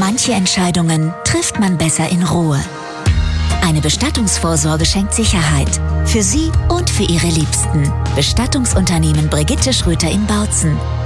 Manche Entscheidungen trifft man besser in Ruhe. Eine Bestattungsvorsorge schenkt Sicherheit. Für Sie und für Ihre Liebsten. Bestattungsunternehmen Brigitte Schröter in Bautzen.